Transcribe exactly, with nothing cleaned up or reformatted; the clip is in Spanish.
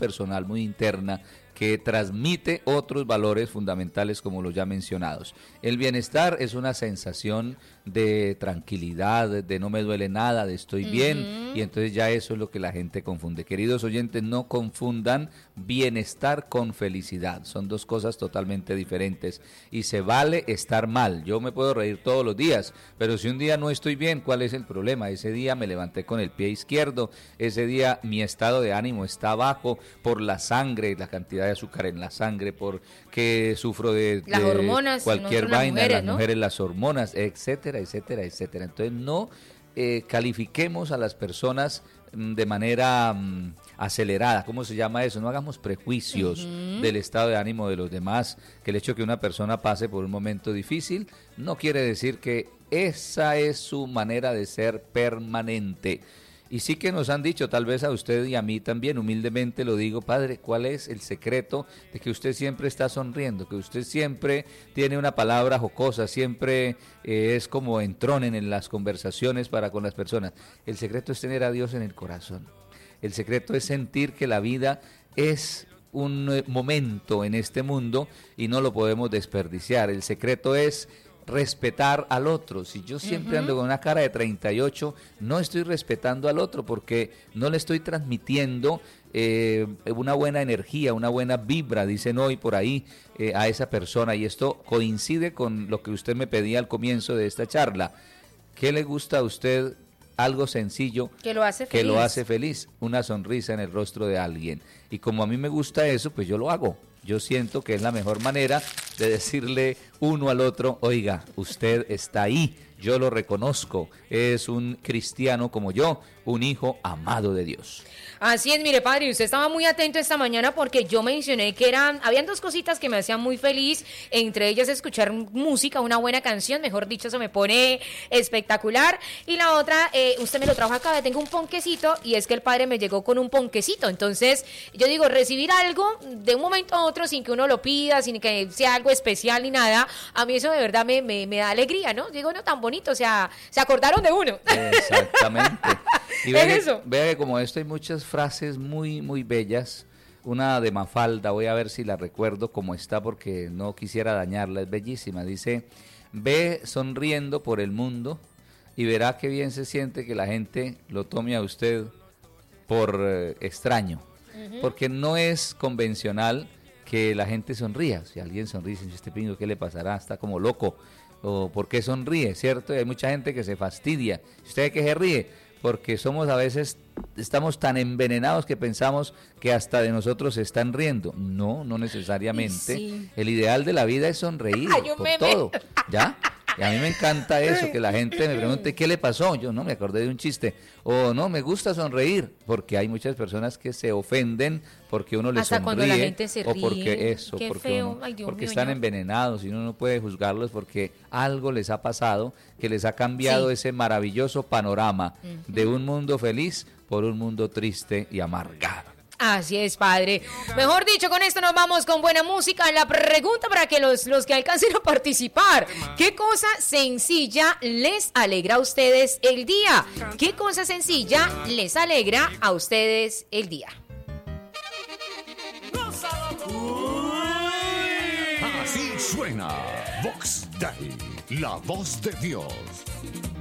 personal, muy interna, que transmite otros valores fundamentales como los ya mencionados. El bienestar es una sensación de tranquilidad, de no me duele nada, de estoy bien, uh-huh. y entonces ya eso es lo que la gente confunde. Queridos oyentes, no confundan bienestar con felicidad, son dos cosas totalmente diferentes y se vale estar mal. Yo me puedo reír todos los días, pero si un día no estoy bien, ¿cuál es el problema? Ese día me levanté con el pie izquierdo, ese día mi estado de ánimo está bajo por la sangre, la cantidad de azúcar en la sangre, porque sufro de, las de hormonas, cualquier vaina, mujeres, las ¿no? mujeres, las hormonas, etcétera, etcétera, etcétera. Entonces no eh, califiquemos a las personas mm, de manera mm, acelerada, ¿cómo se llama eso? No hagamos prejuicios uh-huh. del estado de ánimo de los demás, que el hecho de que una persona pase por un momento difícil no quiere decir que esa es su manera de ser permanente. Y sí que nos han dicho, tal vez a usted y a mí también, humildemente lo digo, padre, ¿cuál es el secreto de que usted siempre está sonriendo, que usted siempre tiene una palabra jocosa, siempre eh, es como entronen en las conversaciones para con las personas? El secreto es tener a Dios en el corazón. El secreto es sentir que la vida es un eh, momento en este mundo y no lo podemos desperdiciar. El secreto es respetar al otro. Si yo siempre uh-huh. ando con una cara de treinta y ocho, no estoy respetando al otro porque no le estoy transmitiendo eh, una buena energía, una buena vibra, dicen hoy por ahí, eh, a esa persona. Y esto coincide con lo que usted me pedía al comienzo de esta charla. ¿Qué le gusta a usted? Algo sencillo que lo hace feliz. que lo hace feliz, una sonrisa en el rostro de alguien. Y como a mí me gusta eso, pues yo lo hago. Yo siento que es la mejor manera de decirle uno al otro, oiga, usted está ahí, yo lo reconozco, es un cristiano como yo, un hijo amado de Dios. Así es, mire padre, usted estaba muy atento esta mañana porque yo mencioné que eran, habían dos cositas que me hacían muy feliz, entre ellas escuchar música, una buena canción, mejor dicho, eso me pone espectacular, y la otra, eh, usted me lo trajo acá, tengo un ponquecito, y es que el padre me llegó con un ponquecito, entonces yo digo, recibir algo de un momento a otro sin que uno lo pida, sin que sea algo especial ni nada, a mí eso de verdad me, me, me da alegría, ¿no? Digo, no, tan bonito, o sea, se acordaron de uno. Exactamente. Y vea es que, eso. vea que como esto hay muchas frases muy, muy bellas, una de Mafalda, voy a ver si la recuerdo como está porque no quisiera dañarla, es bellísima, dice, ve sonriendo por el mundo y verá qué bien se siente que la gente lo tome a usted por eh, extraño, uh-huh. porque no es convencional que la gente sonría. Si alguien sonríe, dice, este pingo, ¿qué le pasará? Está como loco. O ¿por qué sonríe? ¿Cierto? Y hay mucha gente que se fastidia. ¿Usted de qué se ríe? Porque somos a veces, estamos tan envenenados que pensamos que hasta de nosotros se están riendo. No, no necesariamente. Sí. El ideal de la vida es sonreír por todo. ¿Ya? Y a mí me encanta eso, que la gente me pregunte ¿qué le pasó? Yo no me acordé de un chiste. O no, me gusta sonreír, porque hay muchas personas que se ofenden porque uno les hasta sonríe. Cuando la gente se ríe. O porque eso, Qué porque, feo. uno, Ay, Dios porque mío, están no. envenenados y uno no puede juzgarlos porque algo les ha pasado que les ha cambiado sí. ese maravilloso panorama uh-huh. de un mundo feliz por un mundo triste y amargado. Así es, padre. Mejor dicho, con esto nos vamos con buena música. La pregunta para que los, los que alcancen a participar, ¿qué cosa sencilla les alegra a ustedes el día? ¿Qué cosa sencilla les alegra a ustedes el día? Así suena Vox Day, la voz de Dios.